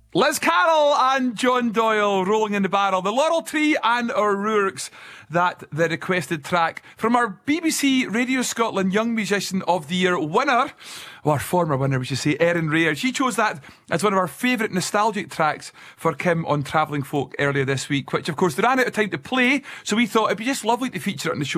Liz Carroll and John Doyle rolling in the barrel. The Laurel Tree and our Ruarks. That the requested track from our BBC Radio Scotland Young Musician of the Year winner, or former winner we should say, Erin Rare. She chose that as one of our favourite nostalgic tracks for Kim on Travelling Folk earlier this week, which of course they ran out of time to play, so we thought it'd be just lovely to feature it on the show